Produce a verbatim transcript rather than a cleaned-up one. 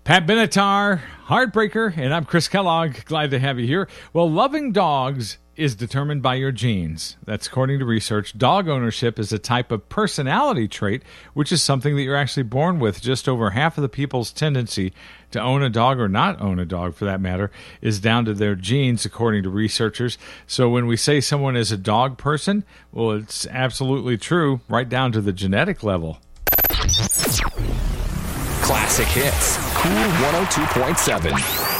Pat Benatar, Heartbreaker, and I'm Chris Kellogg. Glad to have you here. Well, loving dogs is determined by your genes. That's according to research. Dog ownership is a type of personality trait, which is something that you're actually born with. Just over half of the people's tendency to own a dog, or not own a dog for that matter, is down to their genes, according to researchers. So when we say someone is a dog person, well, it's absolutely true, right down to the genetic level. Classic Hits, Cool one oh two point seven.